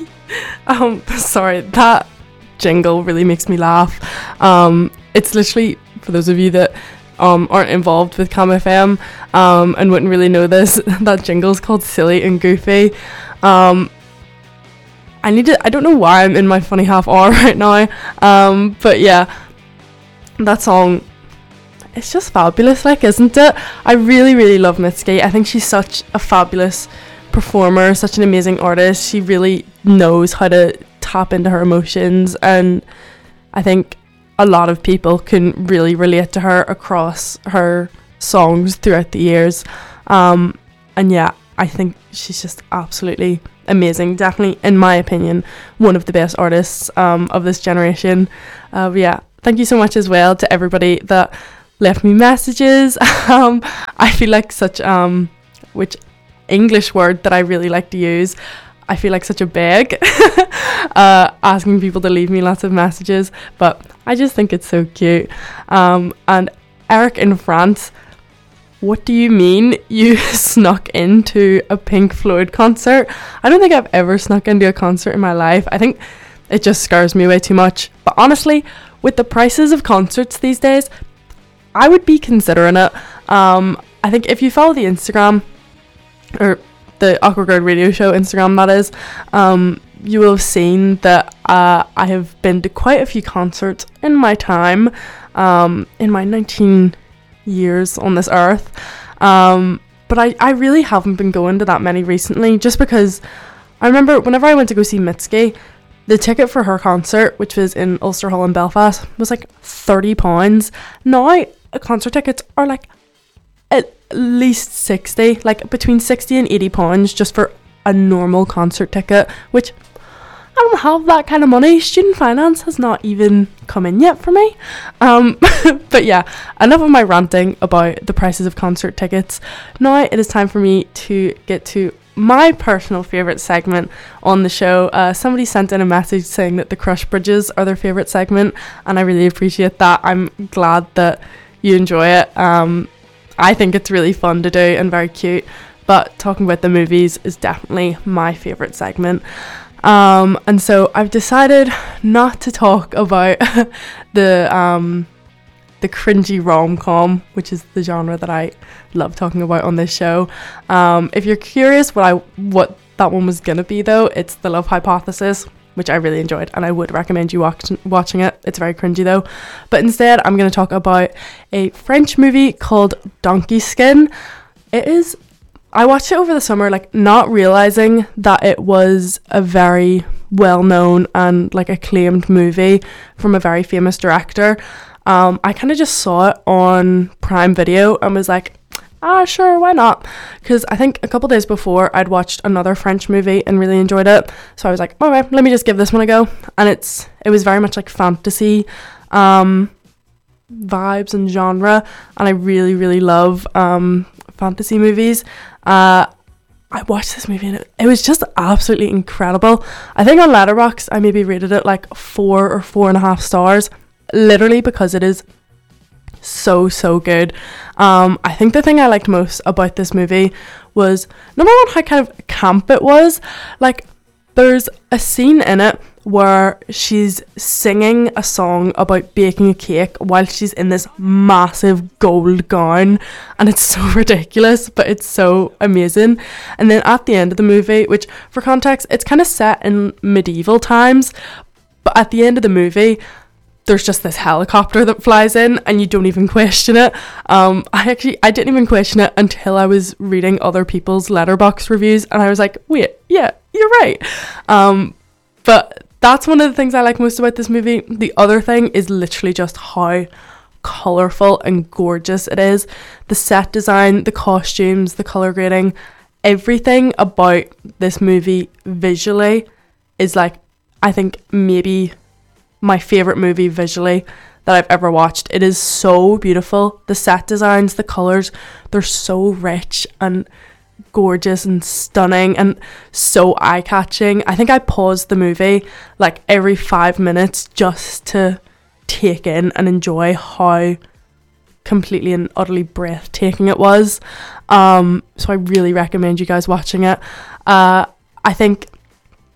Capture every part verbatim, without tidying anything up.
um, sorry, that jingle really makes me laugh. Um, it's literally, for those of you that um aren't involved with Cam F M um and wouldn't really know this, that jingle's called Silly and Goofy. Um, I need to, I don't know why I'm in my funny half hour right now, um, but yeah, that song, it's just fabulous, like, isn't it? I really, really love Mitski. I think she's such a fabulous performer, such an amazing artist. She really knows how to tap into her emotions, and I think a lot of people can really relate to her across her songs throughout the years. Um, and yeah, I think she's just absolutely amazing. Definitely, in my opinion, one of the best artists um, of this generation. Uh, but yeah, thank you so much as well to everybody that left me messages. um, I feel like such, um, which English word that I really like to use, I feel like such a beg, uh, asking people to leave me lots of messages, but I just think it's so cute. Um, and Eric in France, what do you mean you snuck into a Pink Floyd concert? I don't think I've ever snuck into a concert in my life. I think it just scares me way too much. But honestly, with the prices of concerts these days, I would be considering it. Um, I think if you follow the Instagram, or the Awkward Girl Radio Show Instagram, that is, um, you will have seen that uh, I have been to quite a few concerts in my time, um, in my nineteen years on this earth, um, but I, I really haven't been going to that many recently, just because I remember whenever I went to go see Mitski, the ticket for her concert, which was in Ulster Hall in Belfast, was like thirty pounds. Now concert tickets are like at least sixty, like between sixty and eighty pounds just for a normal concert ticket, which I don't have that kind of money. Student finance has not even come in yet for me. Um, but yeah, enough of my ranting about the prices of concert tickets. Now it is time for me to get to my personal favourite segment on the show. Uh, somebody sent in a message saying that the Crush Bridges are their favourite segment, and I really appreciate that. I'm glad that you enjoy it. Um, I think it's really fun to do and very cute, but talking about the movies is definitely my favourite segment. Um, and so I've decided not to talk about the um, the cringy rom-com, which is the genre that I love talking about on this show. Um, if you're curious what I what that one was gonna be, though, it's The Love Hypothesis, which I really enjoyed, and I would recommend you watch, watching it. It's very cringy though. But instead, I'm going to talk about a French movie called Donkey Skin. It is, I watched it over the summer, like not realizing that it was a very well-known and like acclaimed movie from a very famous director. Um, I kind of just saw it on Prime Video and was like, ah, sure, why not? Because I think a couple days before I'd watched another French movie and really enjoyed it, so I was like, okay, let me just give this one a go. And it's it was very much like fantasy um vibes and genre, and I really really love um fantasy movies. uh I watched this movie and it, it was just absolutely incredible. I think on Letterboxd I maybe rated it like four or four and a half stars, literally because it is so so good. um I think the thing I liked most about this movie was, number one, how kind of camp it was. Like, there's a scene in it where she's singing a song about baking a cake while she's in this massive gold gown, and it's so ridiculous, but it's so amazing. And then at the end of the movie, which for context, it's kind of set in medieval times, but at the end of the movie there's just this helicopter that flies in and you don't even question it. Um, I actually, I didn't even question it until I was reading other people's Letterboxd reviews, and I was like, wait, yeah, you're right. Um, but that's one of the things I like most about this movie. The other thing is literally just how colourful and gorgeous it is. The set design, the costumes, the colour grading, everything about this movie visually is like, I think maybe my favourite movie visually that I've ever watched. It is so beautiful. The set designs, the colours, they're so rich and gorgeous and stunning and so eye-catching. I think I paused the movie like every five minutes just to take in and enjoy how completely and utterly breathtaking it was. Um, so I really recommend you guys watching it. Uh, I think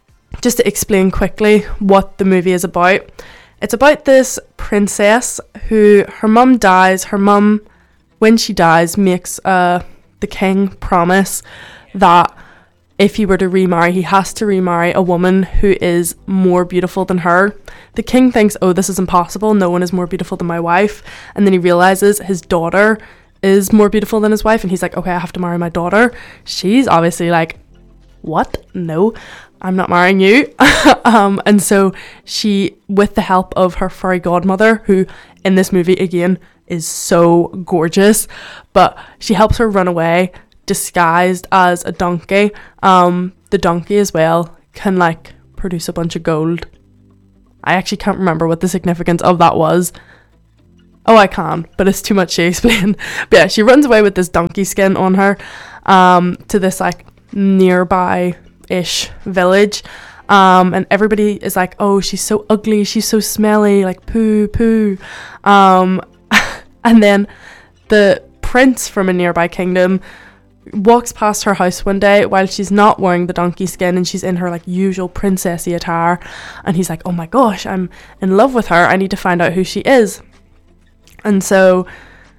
just to explain quickly what the movie is about. It's about this princess who, her mum dies. Her mum, when she dies, makes uh, the king promise that if he were to remarry, he has to remarry a woman who is more beautiful than her. The king thinks, oh, this is impossible. No one is more beautiful than my wife. And then he realizes his daughter is more beautiful than his wife. And he's like, okay, I have to marry my daughter. She's obviously like, what? No, I'm not marrying you. um, and so she, with the help of her fairy godmother, who in this movie, again, is so gorgeous, but she helps her run away disguised as a donkey. Um, the donkey as well can like produce a bunch of gold. I actually can't remember what the significance of that was. Oh, I can, but it's too much to explain. But yeah, she runs away with this donkey skin on her um, to this like nearby-ish village. Um, and everybody is like, oh, she's so ugly, she's so smelly, like poo, poo. Um, and then the prince from a nearby kingdom walks past her house one day while she's not wearing the donkey skin and she's in her like usual princessy attire, and he's like, oh my gosh, I'm in love with her, I need to find out who she is. And so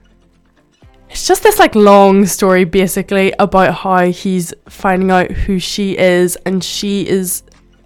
it's just this like long story basically about how he's finding out who she is, and she is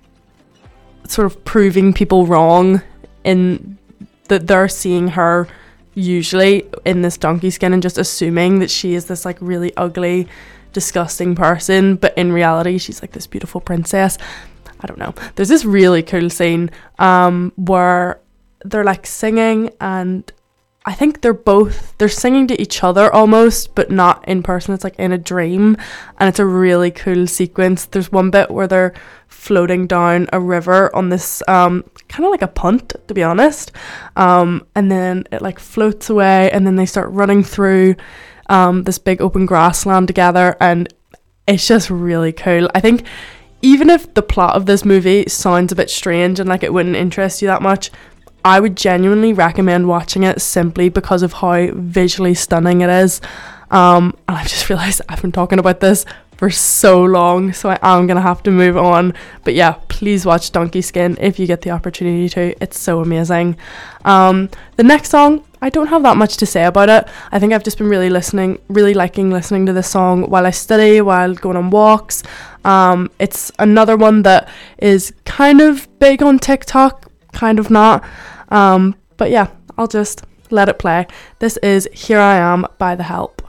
sort of proving people wrong in that they're seeing her usually in this donkey skin and just assuming that she is this like really ugly, disgusting person, but in reality she's like this beautiful princess. I don't know. There's this really cool scene um where they're like singing, and I think they're both they're singing to each other almost, but not in person. It's like in a dream, and it's a really cool sequence. There's one bit where they're floating down a river on this um kind of like a punt, to be honest, um and then it like floats away, and then they start running through um this big open grassland together, and it's just really cool. I think even if the plot of this movie sounds a bit strange and like it wouldn't interest you that much, I would genuinely recommend watching it simply because of how visually stunning it is. Um, and I've just realised I've been talking about this for so long, so I am going to have to move on. But yeah, please watch Donkey Skin if you get the opportunity to. It's so amazing. Um, the next song, I don't have that much to say about it. I think I've just been really listening, really liking listening to this song while I study, while going on walks. Um, it's another one that is kind of big on TikTok, kind of not. Um, but yeah, I'll just let it play. This is Here I Am by The Help.